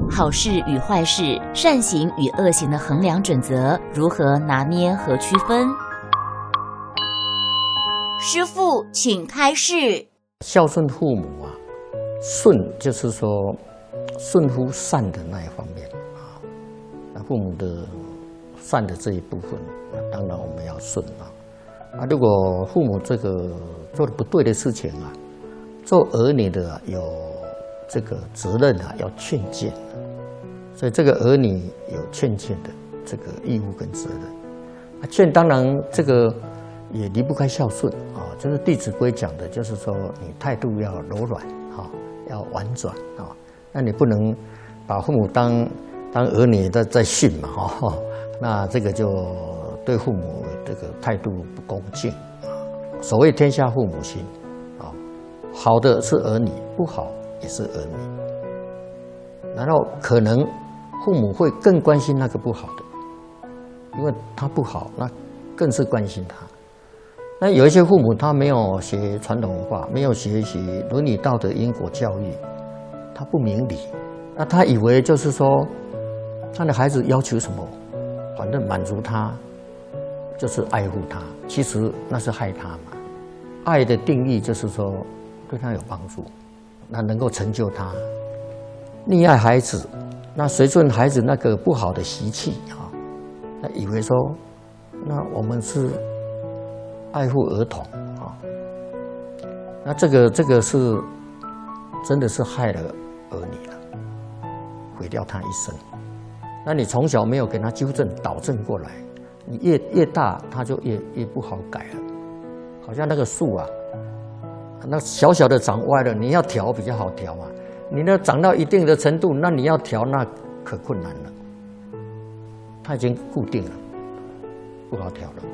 好事与坏事、善行与恶行的衡量准则如何拿捏和区分？师父，请开示。 孝顺父母啊，顺就是说顺乎善的那一方面啊，那父母的善的这一部分，那当然我们要顺啊。如果父母这个做的不对的事情啊，做儿女的有这个责任啊，要劝谏，所以这个儿女有劝谏的这个义务跟责任。劝当然这个也离不开孝顺啊，就是《弟子规》讲的，就是说你态度要柔软啊，要婉转啊，那你不能把父母当儿女在训嘛哈，那这个就对父母这个态度不恭敬啊。所谓天下父母心啊，好的是儿女，不好也是儿女。然后可能父母会更关心那个不好的，因为他不好，那更是关心他。那有一些父母他没有学传统文化，没有学习伦理道德因果教育，他不明理，那他以为就是说他的孩子要求什么，反正满足他就是爱护他，其实那是害他嘛。爱的定义就是说对他有帮助，那能够成就他。溺爱孩子，那随顺孩子那个不好的习气啊，那以为说那我们是爱护儿童啊，那这个是真的是害了儿女了，毁掉他一生。那你从小没有给他纠正导正过来，你越大他就越不好改了。好像那个树啊，那小小的长歪了，你要调比较好调嘛。你那长到一定的程度，那你要调那可困难了。它已经固定了，不好调了。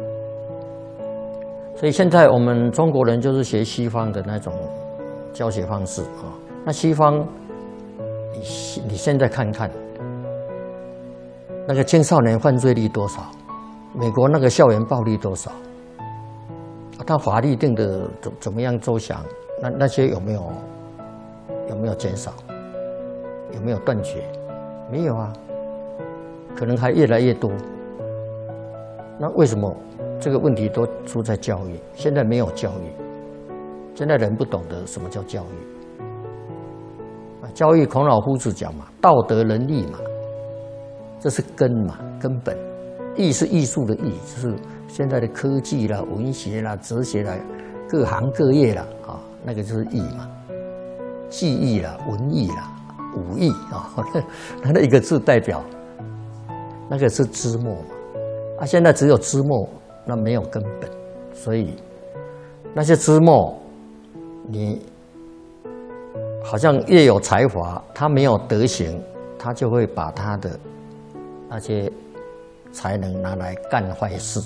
所以现在我们中国人就是学西方的那种教学方式啊。那西方，你现在看看，那个青少年犯罪率多少？美国那个校园暴力多少？他法律定的怎么样周详？那些有没有减少？有没有断绝？没有啊，可能还越来越多。那为什么这个问题都出在教育？现在没有教育，现在人不懂得什么叫教育。教育孔老夫子讲嘛，道德仁义嘛，这是根嘛，根本。艺是艺术的艺，就是现在的科技啦、文学啦、哲学啦，各行各业啦啊，那个就是艺嘛。技艺啦、文艺啦、武艺啊，那一个字代表，那个是枝末嘛。现在只有枝末，那没有根本，所以那些枝末，你好像越有才华，他没有德行，他就会把他的那些才能拿来干坏事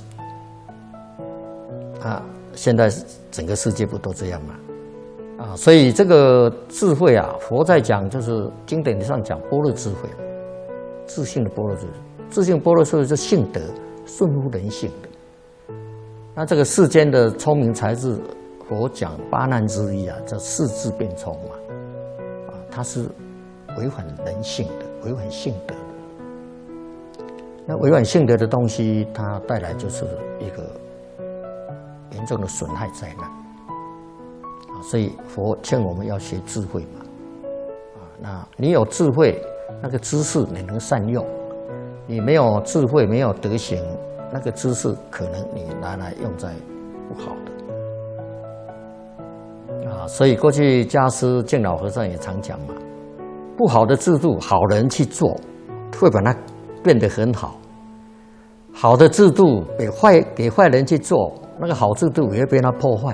啊！现在整个世界不都这样吗？啊，所以这个智慧啊，佛在讲就是经典上讲般若智慧，自性的般若智慧，自性般若智慧是性德，顺乎人性的。那这个世间的聪明才智，佛讲八难之一啊，叫世智变聪嘛，啊，它是违反人性的，违反性德的。那违反性德的东西，它带来就是一个严重的损害灾难啊！所以佛劝我们要学智慧嘛，啊，那你有智慧，那个知识你能善用；你没有智慧，没有德行，那个知识可能你拿来用在不好的啊！所以过去家师净老和尚也常讲嘛，不好的制度，好人去做，会把它变得很好。好的制度给坏人去做，那个好制度也会被他破坏。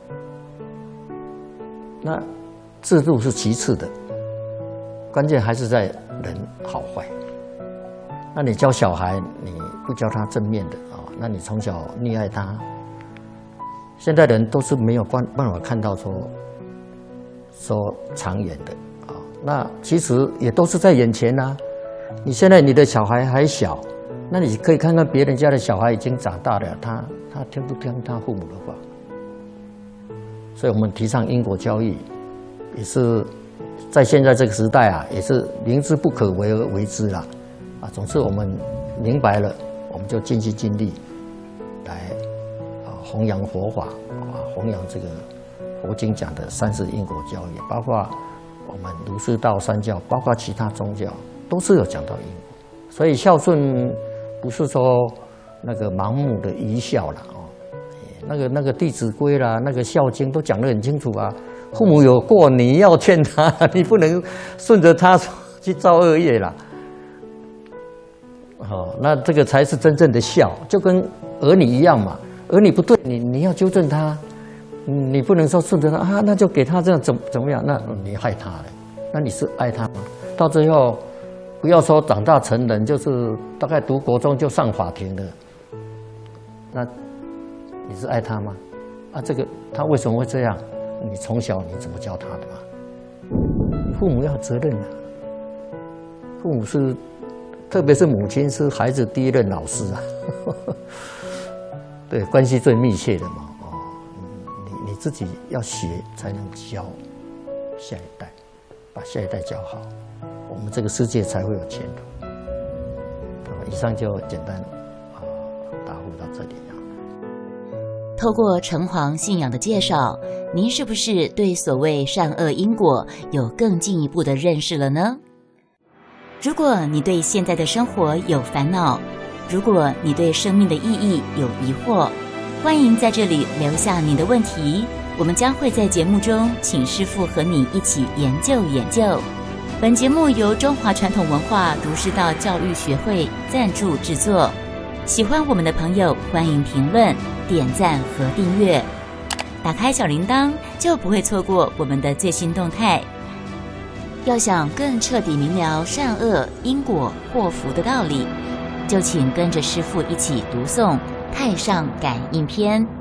那制度是其次的，关键还是在人好坏。那你教小孩，你不教他正面的啊，那你从小溺爱他，现在人都是没有办法看到说长远的啊。那其实也都是在眼前啊。你现在你的小孩还小，那你可以看看别人家的小孩已经长大了，他听不听他父母的话？所以我们提倡因果教育，也是在现在这个时代啊，也是明知不可为而为之啦，总之我们明白了，我们就尽心尽力来弘扬佛法弘扬这个佛经讲的三世因果教义，包括我们儒释道三教，包括其他宗教，都是有讲到因果。所以孝顺不是说那个盲目的愚孝啦那个《弟子规》啦，那个《孝经》都讲得很清楚啊。父母有过，你要劝他，你不能顺着他去造恶业啦。那这个才是真正的孝，就跟儿女一样嘛。儿女不对，你要纠正他，你不能说顺着他那就给他这样怎么样？那你害他了，那你是爱他吗？到最后，不要说长大成人，就是大概读国中就上法庭了，那你是爱他吗？这个他为什么会这样？你从小你怎么教他的嘛？父母要责任啊！父母是，特别是母亲是孩子第一任老师啊，对，关系最密切的嘛。你自己要学才能教下一代，把下一代教好，我们这个世界才会有前途。以上就简单答复到这里啊。 透过城隍信仰的介绍，您是不是对所谓善恶因果有更进一步的认识了呢？如果你对现在的生活有烦恼，如果你对生命的意义有疑惑，欢迎在这里留下你的问题，我们将会在节目中请师父和你一起研究研究。本节目由中华传统文化儒释道教育学会赞助制作。喜欢我们的朋友，欢迎评论、点赞和订阅，打开小铃铛就不会错过我们的最新动态。要想更彻底明了善恶因果祸福的道理，就请跟着师父一起读诵《太上感应篇》。